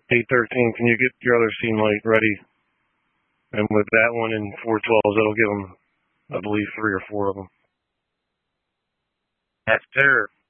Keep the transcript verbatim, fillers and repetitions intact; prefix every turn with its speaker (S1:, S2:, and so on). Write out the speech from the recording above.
S1: eight thirteen, can you get your other scene light ready? And with that one and four twelves, that'll give them, I believe, three or four of them.
S2: Yes, sir.